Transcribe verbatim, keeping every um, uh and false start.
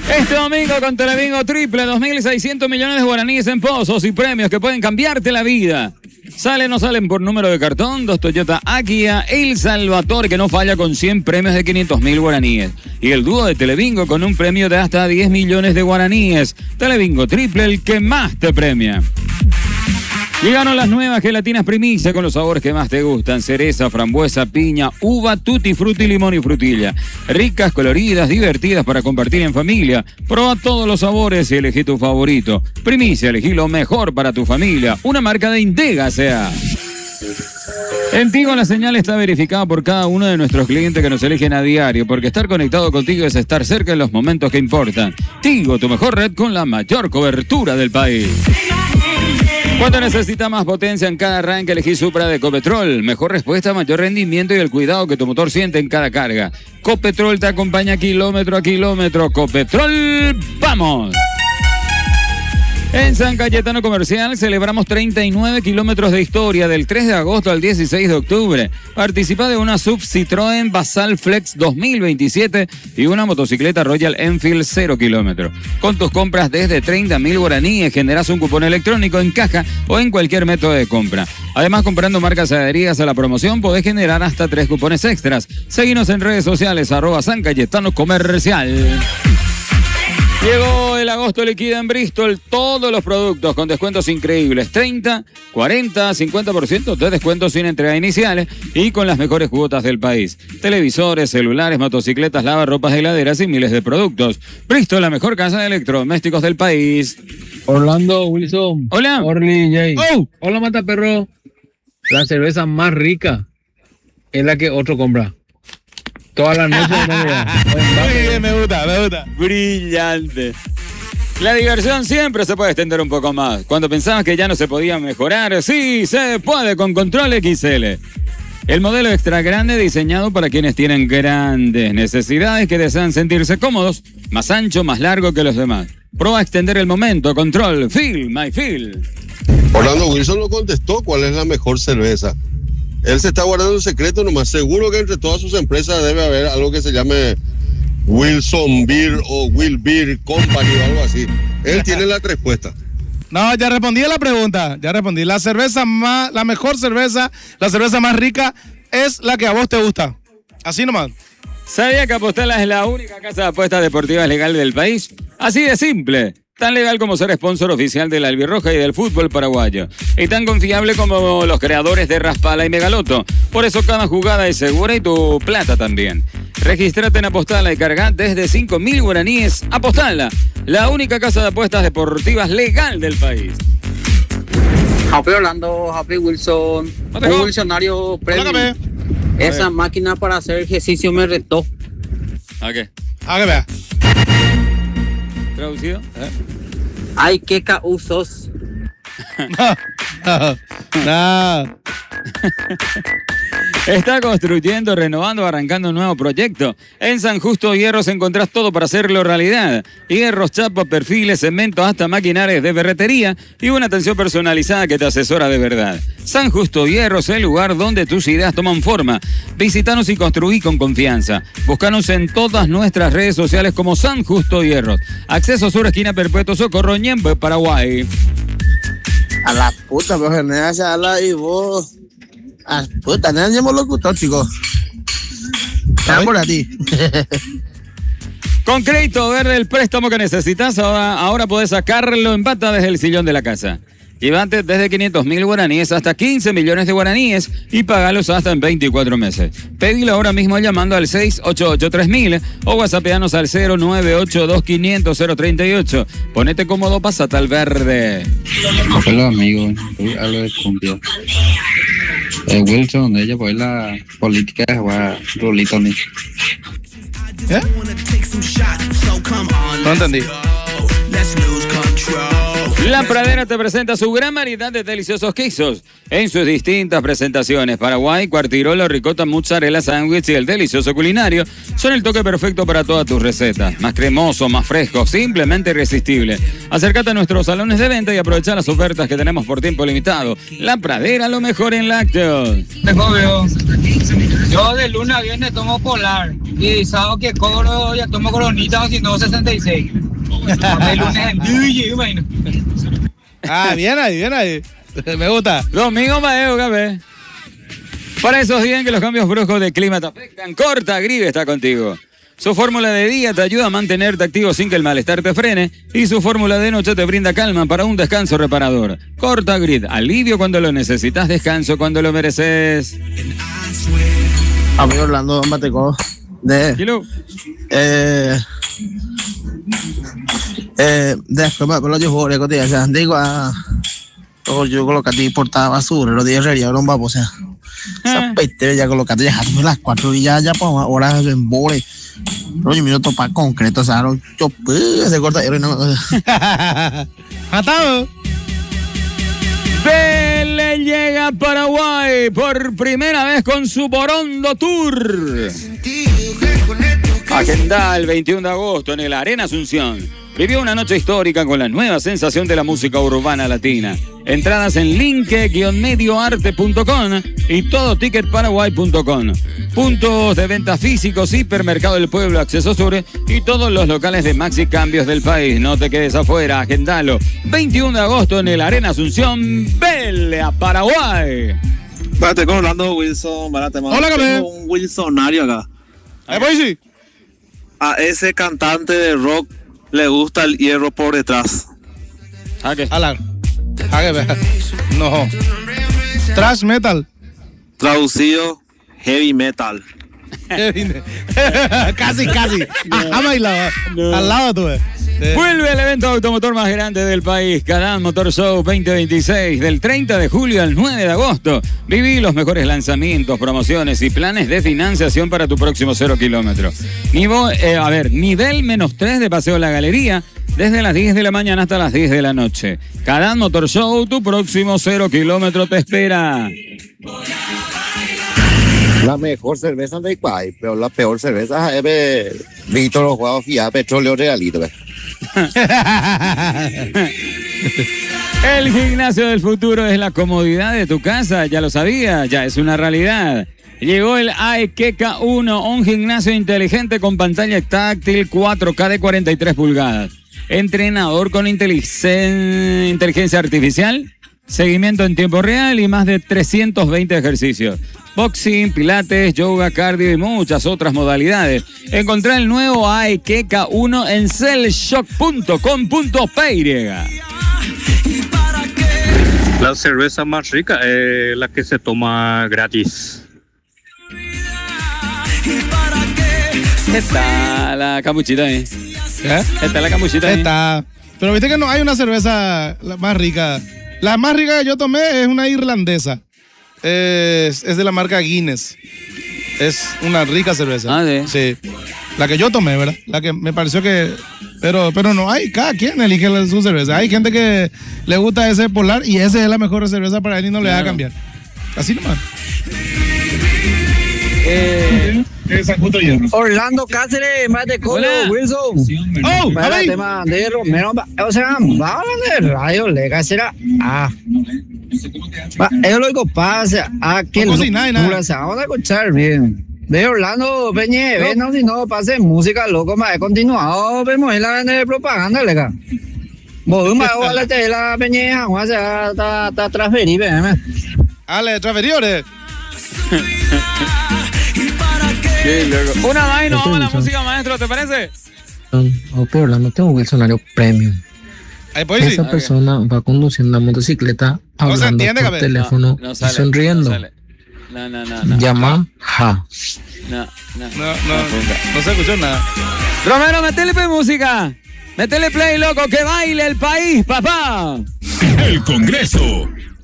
Este domingo con Telebingo triple, dos mil seiscientos millones de guaraníes en pozos y premios que pueden cambiarte la vida. Salen o no salen por número de cartón, dos Toyota Akia, El Salvatore que no falla con cien premios de quinientos mil guaraníes. Y el dúo de Telebingo con un premio de hasta diez millones de guaraníes. Telebingo triple, el que más te premia. Llegaron las nuevas gelatinas Primicia con los sabores que más te gustan: cereza, frambuesa, piña, uva, tutti frutti, limón y frutilla. Ricas, coloridas, divertidas para compartir en familia. Proba todos los sabores y elegí tu favorito. Primicia, elegí lo mejor para tu familia. Una marca de Intega sea. En Tigo la señal está verificada por cada uno de nuestros clientes que nos eligen a diario, porque estar conectado contigo es estar cerca en los momentos que importan. Tigo, tu mejor red con la mayor cobertura del país. Cuando necesitas más potencia en cada arranque, elegí Supra de Copetrol. Mejor respuesta, mayor rendimiento y el cuidado que tu motor siente en cada carga. Copetrol te acompaña kilómetro a kilómetro. Copetrol, ¡vamos! En San Cayetano Comercial celebramos treinta y nueve kilómetros de historia del tres de agosto al dieciséis de octubre. Participa de una sub Citroën Basal Flex dos mil veintisiete y una motocicleta Royal Enfield cero kilómetros. Con tus compras desde treinta mil guaraníes generas un cupón electrónico en caja o en cualquier método de compra. Además, comprando marcas adheridas a la promoción podés generar hasta tres cupones extras. Seguinos en redes sociales, arroba San Cayetano Comercial. Llegó el agosto liquida en Bristol, todos los productos con descuentos increíbles, treinta, cuarenta, cincuenta por ciento de descuentos sin entrega iniciales y con las mejores cuotas del país. Televisores, celulares, motocicletas, lavarropas, heladeras y miles de productos. Bristol, la mejor casa de electrodomésticos del país. Orlando, Wilson. Hola. Orly, Jay. Oh. Hola, Mataperro. La cerveza más rica es la que otro compra. Toda la noche. Muy bien, me gusta, me gusta. Brillante. La diversión siempre se puede extender un poco más. Cuando pensabas que ya no se podía mejorar, sí se puede con Control X L. El modelo extra grande diseñado para quienes tienen grandes necesidades que desean sentirse cómodos, más ancho, más largo que los demás. Prueba a extender el momento. Control, feel my feel. Orlando Wilson lo contestó. ¿Cuál es la mejor cerveza? Él se está guardando un secreto nomás. Seguro que entre todas sus empresas debe haber algo que se llame Wilson Beer o Will Beer Company o algo así. Él tiene la respuesta. No, ya respondí a la pregunta. Ya respondí. La cerveza más, la mejor cerveza, la cerveza más rica es la que a vos te gusta. Así nomás. ¿Sabía que Apostala es la única casa de apuestas deportivas legal del país? Así de simple. Tan legal como ser sponsor oficial de la Albirroja y del fútbol paraguayo. Y tan confiable como los creadores de Raspala y Megaloto. Por eso cada jugada es segura y tu plata también. Regístrate en Apostala y carga desde cinco mil guaraníes. Apostala, la única casa de apuestas deportivas legal del país. Happy Orlando, Happy Wilson. Un Wilsonario premium. Esa máquina para hacer ejercicio me retó. ¿A qué? ¿A qué vea? ¿Traducido? ¿Eh? Ay, qué causos. No. No. Está construyendo, renovando, arrancando un nuevo proyecto. En San Justo Hierros encontrás todo para hacerlo realidad. Hierros, chapas, perfiles, cemento, hasta maquinarias de ferretería y una atención personalizada que te asesora de verdad. San Justo Hierros, el lugar donde tus ideas toman forma. Visítanos y construí con confianza. Búscanos en todas nuestras redes sociales como San Justo Hierros. Acceso sur, esquina Perpetuo Socorro, Ñembe, Paraguay. A la puta, pero genera esa ala y vos... Ah, puta, no tenemos locutor, chicos. Está por a ti. Con Crédito Verde, el préstamo que necesitas, ahora, ahora podés sacarlo en pata desde el sillón de la casa. Llévate desde quinientos mil guaraníes hasta quince millones de guaraníes y pagalos hasta en veinticuatro meses. Pedilo ahora mismo llamando al seis ocho ocho tres mil o whatsappeanos al cero nueve ocho dos quinientos cero treinta y ocho. Ponete cómodo, pásate al verde. Hola amigos, soy algo de cumbia. Eh, Wilson, ella pues la política de jugar rolito ni. ¿Eh? No entendí. La Pradera te presenta su gran variedad de deliciosos quesos en sus distintas presentaciones. Paraguay, cuartirolo, ricota, mozzarella, sándwich y el delicioso culinario son el toque perfecto para todas tus recetas. Más cremoso, más fresco, simplemente irresistible. Acércate a nuestros salones de venta y aprovecha las ofertas que tenemos por tiempo limitado. La Pradera, lo mejor en lácteos. Yo de lunes a viernes tomo Polar y sábado que cobro ya tomo Coronita o si no sesenta y seis. De lunes Ah, bien ahí, bien ahí. Me gusta. Domingo Maeo, café. Para esos días en que los cambios bruscos de clima te afectan, Corta Grid está contigo. Su fórmula de día te ayuda a mantenerte activo sin que el malestar te frene y su fórmula de noche te brinda calma para un descanso reparador. Corta Grid, alivio cuando lo necesitas, descanso cuando lo mereces. Amigo Orlando Mateco de Kilo. eh eh después me lo llevo de cotidiana, o sea, digo a todo yo colocaste y portaba basura los días herrería no vamos, o sea, esa peste ya colocaste ya a las cuatro y ya ya pues ahora en bore oye minuto para concreto, o sea, no, yo pues se corta y no atado. Vélez llega a Paraguay por primera vez con su Borondo Tour. Agenda el veintiuno de agosto en el Arena Asunción. Vivió una noche histórica con la nueva sensación de la música urbana latina. Entradas en linke guion medio arte punto com y todo ticket paraguay punto com. Puntos de venta físicos, hipermercado del pueblo, acceso sur y todos los locales de Maxi Cambios del país. No te quedes afuera, agendalo. veintiuno de agosto en el Arena Asunción, Vélez a Paraguay. Espérate, con Orlando Wilson, barate, man. Hola, Gabriel. Tengo un Wilsonario acá. Ahí voy, sí. A ese cantante de rock le gusta el hierro por detrás. ¿A qué? Alan. ¿A qué? No. Thrash metal. Traducido, heavy metal. Casi, casi. A bailado. No. Al lado tú ves. Sí. Vuelve el evento automotor más grande del país, Cadán Motor Show veinte veintiséis, del treinta de julio al nueve de agosto. Viví los mejores lanzamientos, promociones y planes de financiación para tu próximo cero kilómetro. Nivo, eh, a ver, nivel menos tres de Paseo La Galería, desde las diez de la mañana hasta las diez de la noche. Cadán Motor Show, tu próximo cero kilómetro te espera. La mejor cerveza de Iguay, pero la peor cerveza es de Víctor los Juegos Fiat Petróleo Realito. El gimnasio del futuro es la comodidad de tu casa, ya lo sabía, ya es una realidad. Llegó el A E K K uno, un gimnasio inteligente con pantalla táctil cuatro K de cuarenta y tres pulgadas. Entrenador con inteligencia, inteligencia artificial, seguimiento en tiempo real y más de trescientos veinte ejercicios. Boxing, pilates, yoga, cardio y muchas otras modalidades. Encontrá el nuevo A E K K uno en cellshock punto com punto p y. La cerveza más rica es la que se toma gratis. Está la camuchita ahí. ¿Eh? Está la camuchita ahí. Está. Pero viste que no hay una cerveza más rica. La más rica que yo tomé es una irlandesa. Es, es de la marca Guinness. Es una rica cerveza. Ah, ¿sí? Sí. La que yo tomé, ¿verdad? La que me pareció que... Pero, pero no hay, cada quien elige su cerveza. Hay gente que le gusta ese Polar y esa es la mejor cerveza para él y no le va a cambiar. Así nomás. Eh... Orlando Cáceres, más de Colo, Wilson. Oh, para el tema de Romero, o sea, vamos a hablar de radio, le casera. Ah, es lo que pasa. Ah, que no, vamos a escuchar bien. De Orlando Peñe, ven, no, si no pase música, loco, más he continuado, vemos en la de propaganda, lega. Vos, más o la te la Peñe, vamos a estar transferido, ven. Ale, transferido, Una vaina, vamos a la música, maestro, ¿te parece? Oh, pero Orlando, tengo un Wilsonario premium. Pues, esa sí. persona okay. va conduciendo la motocicleta hablando no entiende, por teléfono no, no sale, y sonriendo. No, no, no, no, no. Llama ja. No, no, no, no, no, no se escuchó nada. Romero, metele play música. Metele play, loco, que baile el país, papá. El Congreso.